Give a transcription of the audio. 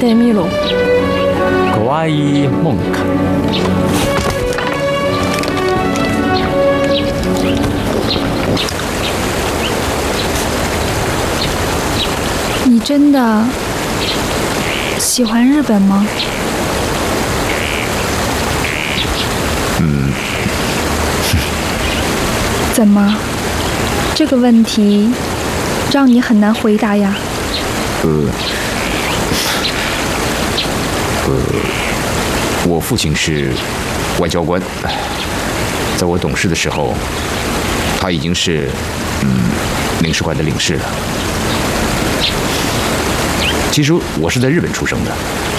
てみろ。 怖いもんか。 你真的喜欢日本吗？怎么？这个问题让你很难回答呀？ 我父亲是外交官，在我懂事的时候，他已经是领事馆的领事了。其实我是在日本出生的，